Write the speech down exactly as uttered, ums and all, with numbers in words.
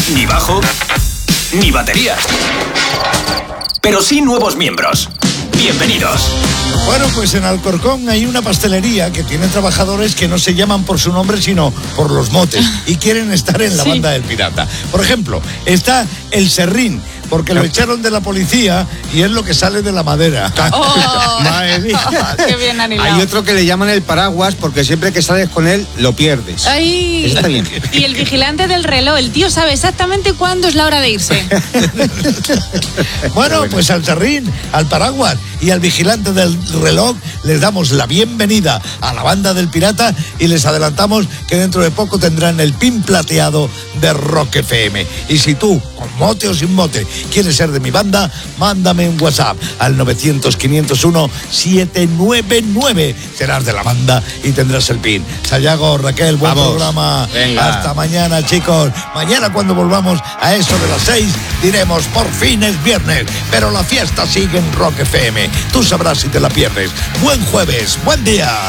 ni bajo, ni batería. Pero sí nuevos miembros. Bienvenidos. Bueno, pues en Alcorcón hay una pastelería que tiene trabajadores que no se llaman por su nombre, sino por los motes, y quieren estar en la Sí. banda del Pirata. Por ejemplo, está el Serrín, porque lo echaron de la policía y es lo que sale de la madera. Oh, Madre mía. qué bien anilado. Hay otro que le llaman el paraguas porque siempre que sales con él lo pierdes. Ay. Eso está bien. Y el vigilante del reloj, el tío sabe exactamente cuándo es la hora de irse. Bueno, pues al Serrín, al Paraguas y al vigilante del reloj les damos la bienvenida a la banda del Pirata y les adelantamos que dentro de poco tendrán el pin plateado de Rock F M. Y si tú, con mote o sin mote, quieres ser de mi banda, mándame un WhatsApp al novecientos, quinientos uno, setecientos noventa y nueve. Serás de la banda y tendrás el pin. Sayago, Raquel, buen Vamos. programa. Venga. Hasta mañana, chicos. Mañana cuando volvamos a eso de las seis, diremos por fin es viernes, pero la fiesta sigue en Rock F M. Tú sabrás si te la pierdes. Buen jueves, buen día.